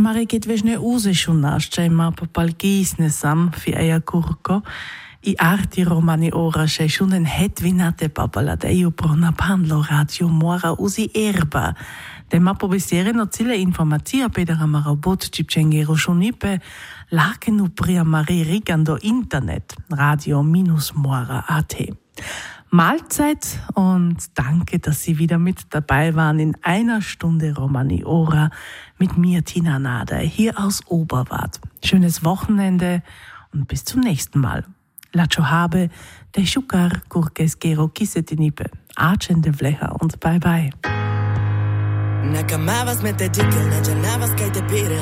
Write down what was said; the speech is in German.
Mare geht vežne uze šunašće ima popalgisne sam fi eja kurko I arti romani ora še šunen het vinate papala da io prona panlo radio mora uzi erba. De ma pobesiere no cile informatia pedera ma robot cipcengero šunipe lakenu pria mare rigando internet radio-mora.at. Mahlzeit und danke, dass Sie wieder mit dabei waren in einer Stunde Romani Ora mit mir, Tina Nader, hier aus Oberwart. Schönes Wochenende und bis zum nächsten Mal. Lacho habe, de Schukar, Kurkes, Gero, Kisetinipe, Archende Vlecha und bye bye. Na camavas mete chicken, na llenabas que te pide